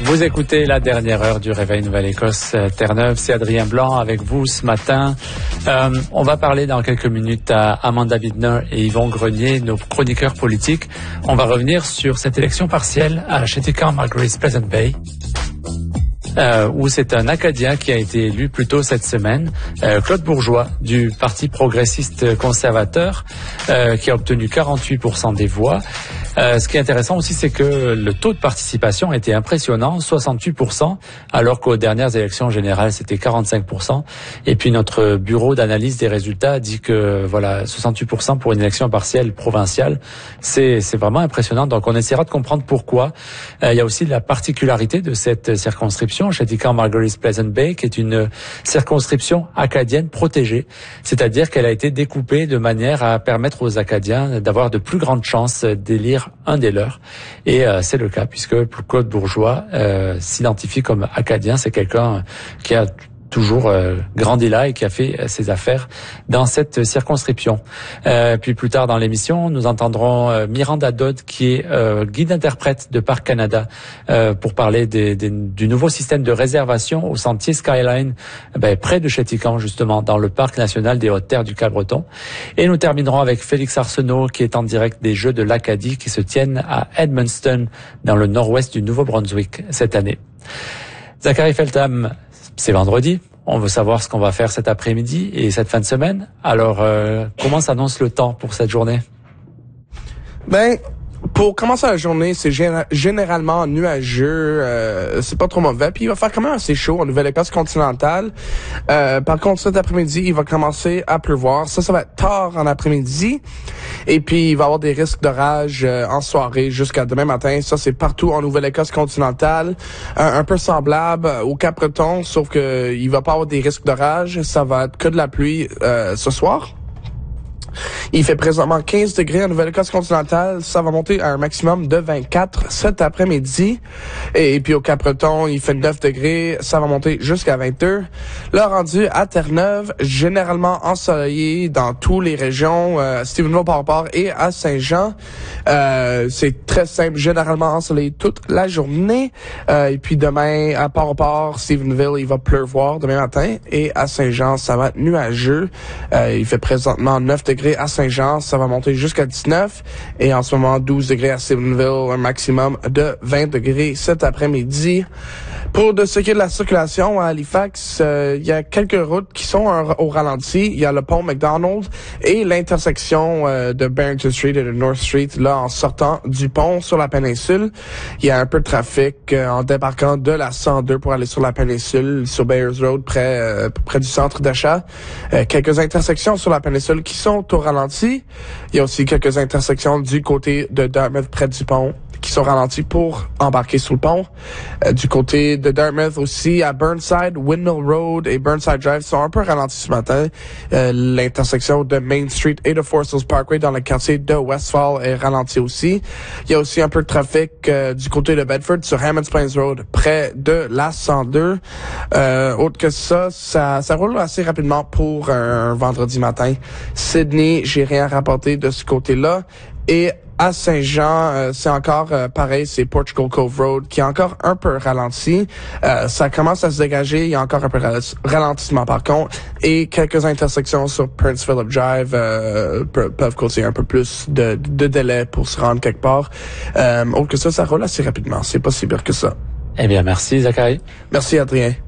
Vous écoutez la dernière heure du Réveil Nouvelle-Écosse Terre-Neuve. C'est Adrien Blanc avec vous ce matin. On va parler dans quelques minutes à Amanda Widner et Yvon Grenier, nos chroniqueurs politiques. On va revenir sur cette élection partielle à Margaret-Pleasant Bay. Où c'est un Acadien qui a été élu plus tôt cette semaine, Claude Bourgeois du Parti progressiste conservateur, qui a obtenu 48% des voix. Ce qui est intéressant aussi, c'est que le taux de participation a été impressionnant, 68%, alors qu'aux dernières élections générales, c'était 45%. Et puis notre bureau d'analyse des résultats dit que 68% pour une élection partielle provinciale, c'est vraiment impressionnant. Donc on essaiera de comprendre pourquoi. Il y a aussi la particularité de cette circonscription, Margaret-Pleasant Bay, qui est une circonscription acadienne protégée, c'est-à-dire qu'elle a été découpée de manière à permettre aux Acadiens d'avoir de plus grandes chances d'élire un des leurs. Et c'est le cas, puisque Claude Bourgeois s'identifie comme Acadien. C'est quelqu'un qui a toujours grandi là et qui a fait ses affaires dans cette circonscription. Puis plus tard dans l'émission, nous entendrons Miranda Dodd, qui est guide-interprète de Parc Canada, pour parler du nouveau système de réservation au sentier Skyline, près de Chéticamp, justement, dans le Parc national des Hautes-Terres du Cabreton. Et nous terminerons avec Félix Arsenault, qui est en direct des Jeux de l'Acadie, qui se tiennent à Edmundston, dans le nord-ouest du Nouveau-Brunswick, cette année. Zachary Feltham, c'est vendredi. On veut savoir ce qu'on va faire cet après-midi et cette fin de semaine. Alors, comment s'annonce le temps pour cette journée? Pour commencer la journée, c'est généralement nuageux, c'est pas trop mauvais. Puis il va faire quand même assez chaud en Nouvelle-Écosse continentale. Par contre, cet après-midi, il va commencer à pleuvoir. Ça va être tard en après-midi. Et puis, il va y avoir des risques d'orage en soirée jusqu'à demain matin. Ça, c'est partout en Nouvelle-Écosse continentale. Un peu semblable au Cap-Breton, sauf que il va pas avoir des risques d'orage. Ça va être que de la pluie ce soir. Il fait présentement 15 degrés en Nouvelle-Écosse continentale. Ça va monter à un maximum de 24 cet après-midi. Et puis au Cap-Breton, il fait 9 degrés. Ça va monter jusqu'à 22. Là, rendu à Terre-Neuve, généralement ensoleillé dans toutes les régions, Stephenville, Port-au-Port et à Saint-Jean. C'est très simple, généralement ensoleillé toute la journée. Et puis demain, à Port-au-Port, Stephenville, il va pleuvoir demain matin. Et à Saint-Jean, ça va être nuageux. Il fait présentement 9 degrés à Saint-Jean, ça va monter jusqu'à 19. Et en ce moment, 12 degrés à Stephenville, un maximum de 20 degrés cet après-midi. Pour ce qui est de la circulation à Halifax, il y a quelques routes qui sont au ralenti. Il y a le pont McDonald et l'intersection de Barrington Street et de North Street, là, en sortant du pont sur la péninsule. Il y a un peu de trafic en débarquant de la 102 pour aller sur la péninsule, sur Bayers Road, près du centre d'achat. Quelques intersections sur la péninsule qui sont au ralenti. Il y a aussi quelques intersections du côté de Dartmouth, près du pont, qui sont ralentis pour embarquer sur le pont. Du côté de Dartmouth aussi, à Burnside, Windmill Road et Burnside Drive sont un peu ralentis ce matin. L'intersection de Main Street et de Forest Hills Parkway dans le quartier de Westfall est ralentie aussi. Il y a aussi un peu de trafic du côté de Bedford sur Hammonds Plains Road, près de la 102. Autre que ça roule assez rapidement pour un vendredi matin. Sydney, j'ai rien à rapporter de ce côté-là. Et à Saint-Jean, c'est encore pareil, c'est Portugal Cove Road qui est encore un peu ralenti. Ça commence à se dégager, il y a encore un peu de ralentissement par contre. Et quelques intersections sur Prince Philip Drive peuvent causer un peu plus de délai pour se rendre quelque part. Autre que ça roule assez rapidement. C'est pas si pire que ça. Eh bien, merci Zachary. Merci Adrien.